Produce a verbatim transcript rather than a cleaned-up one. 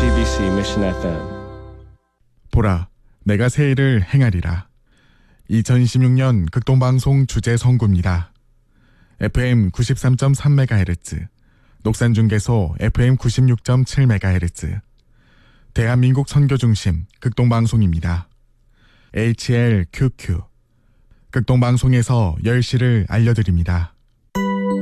제이티비씨 Mission 에프엠. 보라, 내가 새 일을 행하리라. 이천이십육 년 극동방송 주제 선구입니다. 에프엠 구십삼 점 삼 메가헤르츠, 녹산중계소 에프엠 구십육 점 칠 메가헤르츠, 대한민국 선교중심 극동방송입니다. 에이치엘큐큐, 극동방송에서 열 시를 알려드립니다.